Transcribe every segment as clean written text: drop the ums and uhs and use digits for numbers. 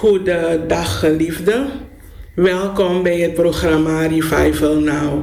Goedendag geliefden. Welkom bij het programma Revival Now.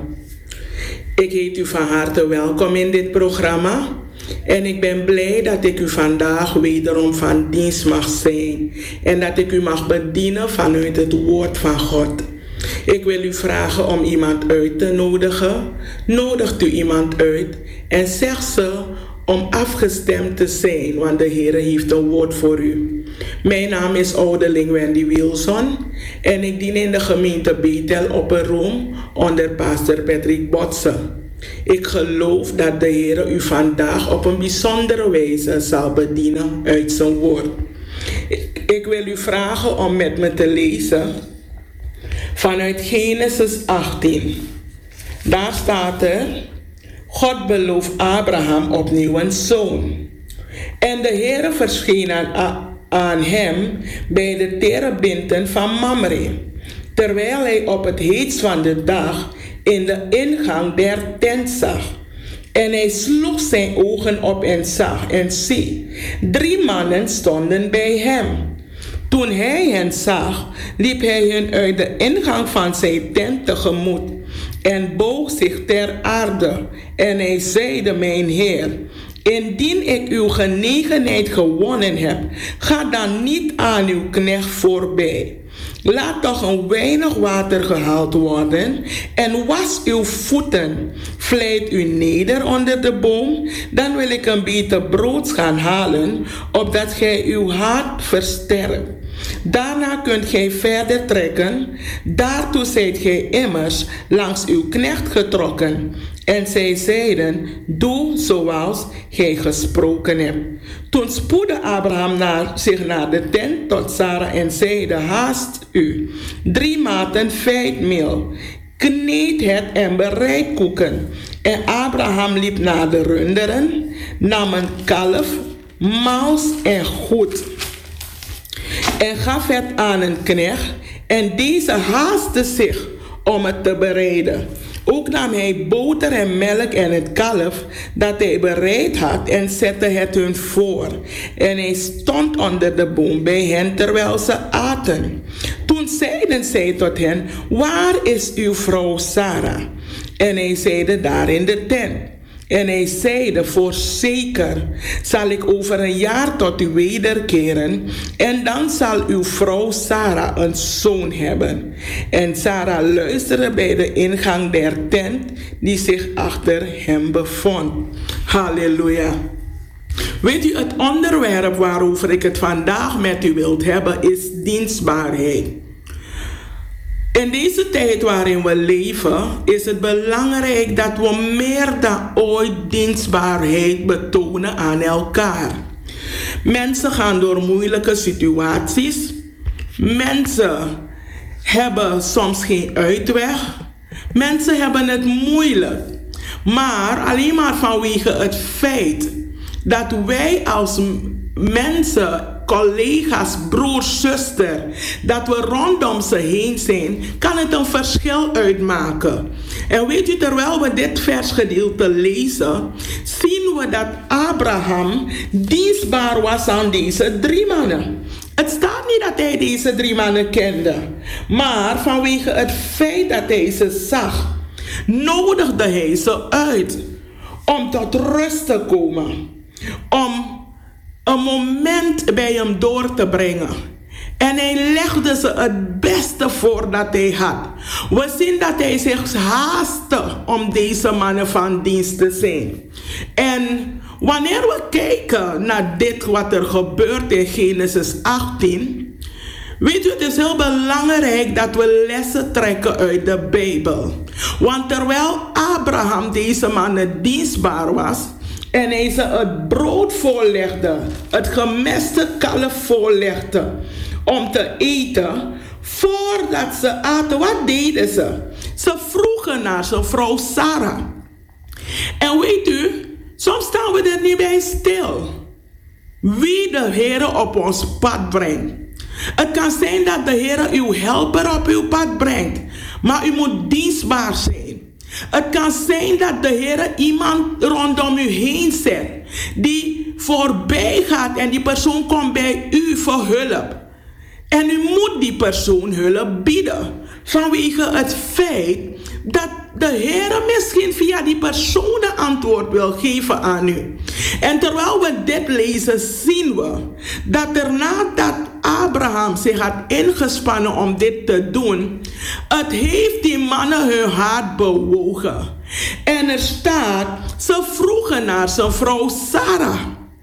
Ik heet u van harte welkom in dit programma. En ik ben blij dat ik u vandaag wederom van dienst mag zijn. En dat ik u mag bedienen vanuit het woord van God. Ik wil u vragen om iemand uit te nodigen. Nodigt u iemand uit en zeg ze om afgestemd te zijn, want de Heer heeft een woord voor u. Mijn naam is ouderling Wendy Wilson en ik dien in de gemeente Bethel op een room onder pastor Patrick Botsen. Ik geloof dat de Heer u vandaag op een bijzondere wijze zal bedienen uit zijn woord. Ik wil u vragen om met me te lezen vanuit Genesis 18. Daar staat er: God belooft Abraham opnieuw een zoon. En de Heere verscheen aan hem bij de terebinten van Mamre, terwijl hij op het heetst van de dag in de ingang der tent zag. En hij sloeg zijn ogen op en zag, en zie, 3 mannen stonden bij hem. Toen hij hen zag, liep hij hen uit de ingang van zijn tent tegemoet en boog zich ter aarde. En hij zeide: mijn Heer, indien ik uw genegenheid gewonnen heb, ga dan niet aan uw knecht voorbij. Laat toch een weinig water gehaald worden en was uw voeten. Vlijt u neder onder de boom, dan wil ik een beetje brood gaan halen, opdat gij uw hart versterkt. Daarna kunt gij verder trekken. Daartoe zijt gij immers langs uw knecht getrokken. En zij zeiden: doe zoals gij gesproken hebt. Toen spoedde Abraham zich naar de tent tot Sarah en zeide: haast u, 3 maten feitmeel, kneed het en bereid koeken. En Abraham liep naar de runderen, nam een kalf, mals en goed, en gaf het aan een knecht, en deze haastte zich om het te bereiden. Ook nam hij boter en melk en het kalf dat hij bereid had en zette het hun voor. En hij stond onder de boom bij hen terwijl ze aten. Toen zeiden zij tot hen: waar is uw vrouw Sarah? En hij zeide: daar in de tent. En hij zeide: voorzeker zal ik over een jaar tot u wederkeren, en dan zal uw vrouw Sarah een zoon hebben. En Sarah luisterde bij de ingang der tent die zich achter hem bevond. Halleluja. Weet u, het onderwerp waarover ik het vandaag met u wil hebben is dienstbaarheid. In deze tijd waarin we leven is het belangrijk dat we meer dan ooit dienstbaarheid betonen aan elkaar. Mensen gaan door moeilijke situaties. Mensen hebben soms geen uitweg. Mensen hebben het moeilijk. Maar alleen maar vanwege het feit dat wij als mensen, collega's, broers, zuster, dat we rondom ze heen zijn, kan het een verschil uitmaken. En weet u, terwijl we dit versgedeelte lezen, zien we dat Abraham dienstbaar was aan deze 3 mannen. Het staat niet dat hij deze 3 mannen kende, maar vanwege het feit dat hij ze zag, nodigde hij ze uit om tot rust te komen, om een moment bij hem door te brengen. En hij legde ze het beste voor dat hij had. We zien dat hij zich haastte om deze mannen van dienst te zijn. En wanneer we kijken naar dit wat er gebeurt in Genesis 18, weet u, het is heel belangrijk dat we lessen trekken uit de Bijbel. Want terwijl Abraham deze mannen dienstbaar was en hij ze het brood voorlegde, het gemeste kalf voorlegde om te eten, voordat ze aten, wat deden ze? Ze vroegen naar zijn vrouw Sarah. En weet u, soms staan we er niet bij stil wie de Heer op ons pad brengt. Het kan zijn dat de Heer uw helper op uw pad brengt, maar u moet dienstbaar zijn. Het kan zijn dat de Heer iemand rondom u heen zet die voorbij gaat en die persoon komt bij u voor hulp. En u moet die persoon hulp bieden. Vanwege het feit dat de Heer misschien via die persoon een antwoord wil geven aan u. En terwijl we dit lezen, zien we dat er nadat Abraham zich had ingespannen om dit te doen, het heeft die mannen hun hart bewogen. En er staat, ze vroegen naar zijn vrouw Sarah.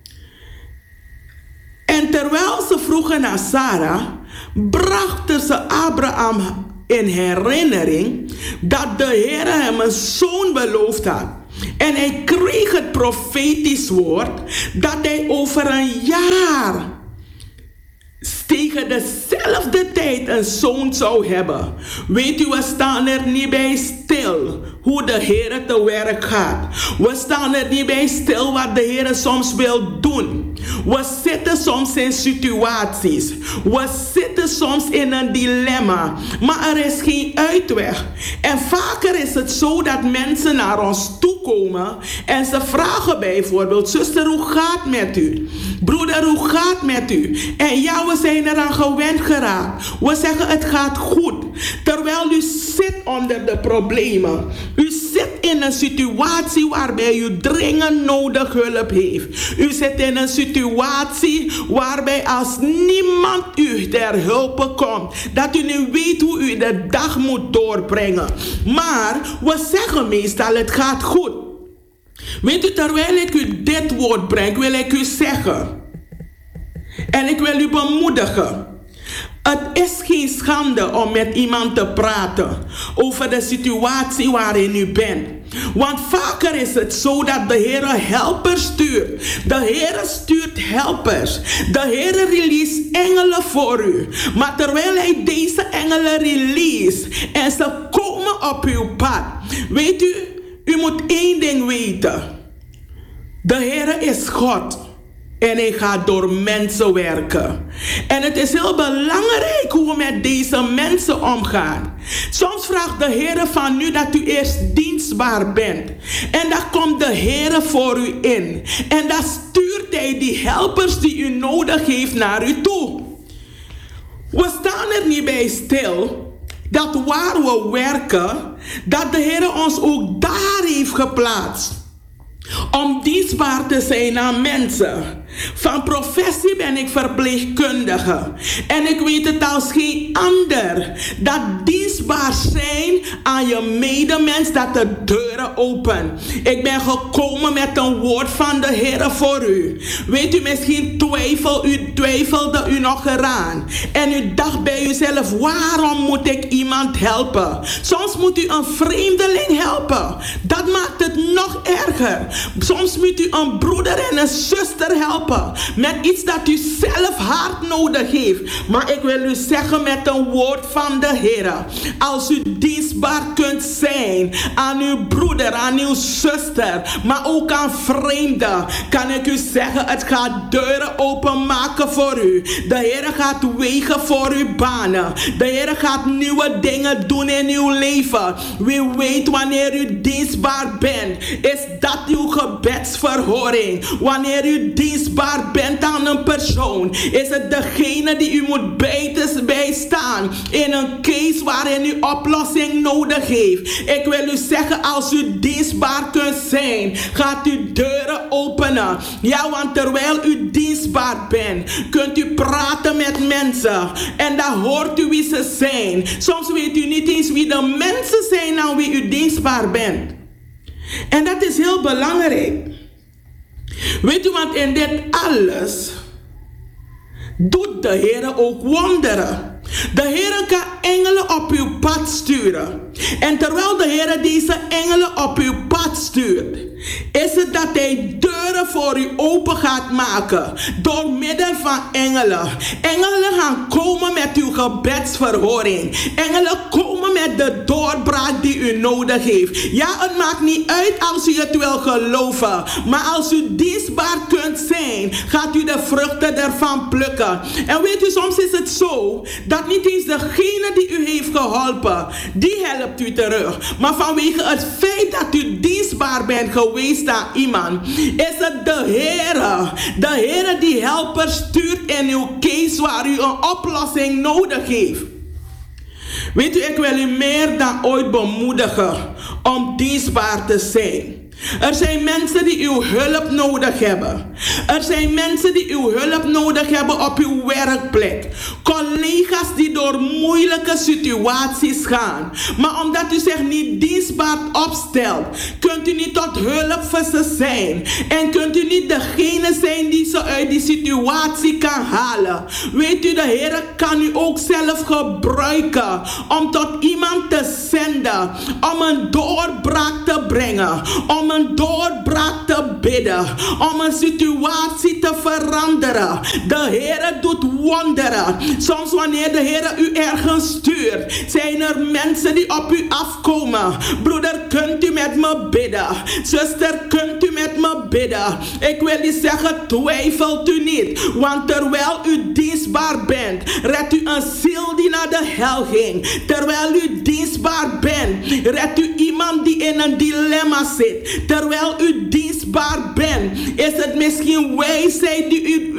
En terwijl ze vroegen naar Sarah, brachten ze Abraham in herinnering dat de Heer hem een zoon beloofd had. En hij kreeg het profetisch woord dat hij over een jaar tegen dezelfde tijd een zoon zou hebben. Weet u, we staan er niet bij stil hoe de Heer te werk gaat. We staan er niet bij stil wat de Heer soms wil doen. We zitten soms in situaties. We zitten soms in een dilemma. Maar er is geen uitweg. En vaker is het zo dat mensen naar ons toe komen en ze vragen bijvoorbeeld: zuster, hoe gaat het met u? Broeder, hoe gaat het met u? En ja, we zijn eraan gewend geraakt. We zeggen het gaat goed. Terwijl u zit onder de problemen. U zit in een situatie waarbij u dringend nodig hulp heeft. U zit in een situatie waarbij als niemand u ter hulpe komt, dat u niet weet hoe u de dag moet doorbrengen. Maar we zeggen meestal het gaat goed. Weet u, terwijl ik u dit woord breng, wil ik u zeggen. En ik wil u bemoedigen. Het is geen schande om met iemand te praten over de situatie waarin u bent. Want vaker is het zo dat de Heer helpers stuurt. De Heer stuurt helpers. De Heer release engelen voor u. Maar terwijl hij deze engelen release en ze komen op uw pad. Weet u, u moet één ding weten. De Heer is God. En hij gaat door mensen werken. En het is heel belangrijk hoe we met deze mensen omgaan. Soms vraagt de Heer van u dat u eerst dienstbaar bent. En dan komt de Heer voor u in. En dan stuurt hij die helpers die u nodig heeft naar u toe. We staan er niet bij stil dat waar we werken, dat de Heer ons ook daar heeft geplaatst. Om dienstbaar te zijn aan mensen. Van professie ben ik verpleegkundige. En ik weet het als geen ander. Dat dienstbaar zijn aan je medemens, dat de deuren open. Ik ben gekomen met een woord van de Heer voor u. Weet u, misschien twijfelde u nog eraan. En u dacht bij uzelf: waarom moet ik iemand helpen? Soms moet u een vreemdeling helpen. Dat maakt het nog erger. Soms moet u een broeder en een zuster helpen met iets dat u zelf hard nodig heeft. Maar ik wil u zeggen met een woord van de Heer: als u dienstbaar kunt zijn aan uw broeder, aan uw zuster, maar ook aan vreemden, kan ik u zeggen, het gaat deuren openmaken voor u. De Heer gaat wegen voor u banen. De Heer gaat nieuwe dingen doen in uw leven. Wie weet, wanneer u dienstbaar bent, is dat uw gebedsverhoring. Wanneer u dienstbaar bent aan een persoon, is het degene die u moet bijstaan in een case waarin u oplossing nodig heeft. Ik wil u zeggen, als u dienstbaar kunt zijn, gaat u deuren openen. Ja, want terwijl u dienstbaar bent, kunt u praten met mensen en dan hoort u wie ze zijn. Soms weet u niet eens wie de mensen zijn aan wie u dienstbaar bent. En dat is heel belangrijk. Weet u, want in dit alles doet de Heer ook wonderen. De Heer kan engelen op uw pad sturen. En terwijl de Heer deze engelen op uw pad stuurt, is het dat hij deuren voor u open gaat maken. Door middel van engelen. Engelen gaan komen met uw gebedsverhoring. Engelen komen met de doorbraak die u nodig heeft. Ja, het maakt niet uit als u het wil geloven. Maar als u dienstbaar kunt zijn, gaat u de vruchten ervan plukken. En weet u, soms is het zo dat niet eens degene die u heeft geholpen, die helpt u terug. Maar vanwege het feit dat u dienstbaar bent geweest aan iemand, is het de Heere. De Heere die helpers stuurt in uw case waar u een oplossing nodig heeft. Weet u, ik wil u meer dan ooit bemoedigen om dienstbaar te zijn. Er zijn mensen die uw hulp nodig hebben. Er zijn mensen die uw hulp nodig hebben op uw werkplek. Collega's die door moeilijke situaties gaan. Maar omdat u zich niet dienstbaar opstelt, kunt u niet tot hulp voor ze zijn. En kunt u niet degene zijn die ze uit die situatie kan halen. Weet u, de Heer kan u ook zelf gebruiken om tot iemand te zenden. Om een doorbraak te brengen. Om een doorbraak te bidden. Om een situatie te veranderen. De Heer doet wonderen. Soms wanneer de Heer u ergens stuurt, zijn er mensen die op u afkomen. Broeder, kunt u met me bidden? Zuster, kunt u met me bidden? Ik wil u zeggen, twijfelt u niet. Want terwijl u dienstbaar bent, redt u een ziel die naar de hel ging. Terwijl u dienstbaar bent, redt u iemand die in een dilemma zit. Terwijl u dienstbaar bent, is het misschien wijsheid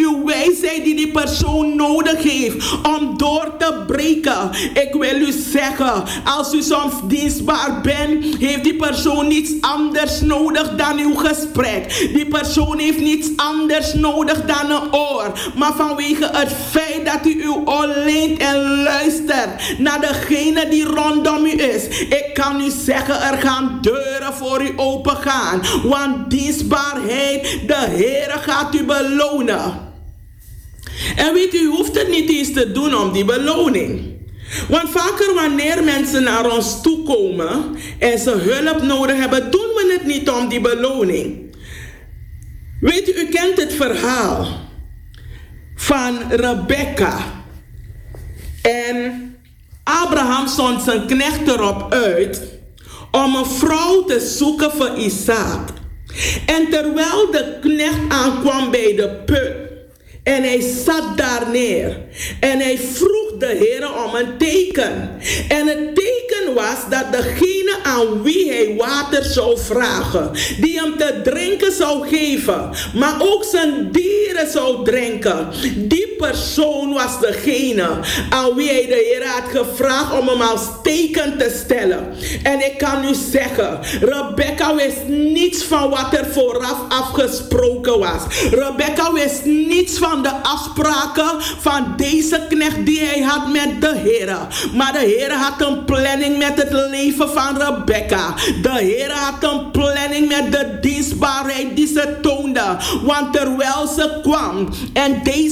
die die persoon nodig heeft om door te breken. Ik wil u zeggen, als u soms dienstbaar bent, heeft die persoon niets anders nodig dan uw gesprek. Die persoon heeft niets anders nodig dan een oor. Maar vanwege het feit dat u uw oor leent en luistert naar degene die rondom u is, ik kan u zeggen, er gaan deuren voor u open gaan. Want dienstbaarheid, de Heer gaat u belonen. En weet u, hoeft het niet eens te doen om die beloning. Want vaker wanneer mensen naar ons toe komen en ze hulp nodig hebben, doen we het niet om die beloning. Weet u kent het verhaal van Rebecca. En Abraham zond zijn knecht erop uit om een vrouw te zoeken voor Isaac. En terwijl de knecht aankwam bij de put en hij zat daar neer en hij vroeg de Heer om een teken. En het teken was dat degene aan wie hij water zou vragen, die hem te drinken zou geven, maar ook zijn dieren zou drinken, die persoon was degene aan wie hij de Heer had gevraagd om hem als teken te stellen. En ik kan u zeggen, Rebecca wist niets van wat er vooraf afgesproken was. Rebecca wist niets van de afspraken van deze knecht die hij had met de Heer. Maar de Heer had een planning met het leven van Rebecca. De Heer had een planning met de dienstbaarheid die ze toonde. Want terwijl ze kwam en deze